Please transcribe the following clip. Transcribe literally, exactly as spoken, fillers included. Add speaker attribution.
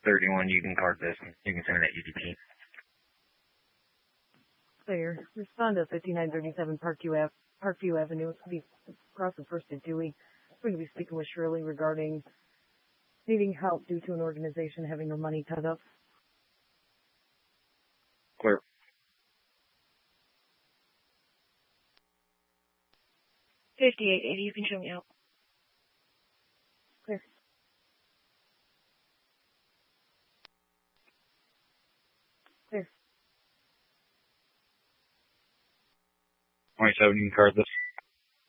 Speaker 1: thirty-one, you can card this. You can send it at U D P.
Speaker 2: Clear. Respond to fifty-nine thirty-seven Parkview, Ave- Parkview Avenue. It's going to be across the first of Dewey. We're going to be speaking with Shirley regarding needing help due to an organization having their money cut up.
Speaker 1: Clear.
Speaker 3: fifty-eight eighty, you can show me out.
Speaker 2: Clear. Clear.
Speaker 1: twenty-seven, you can card this.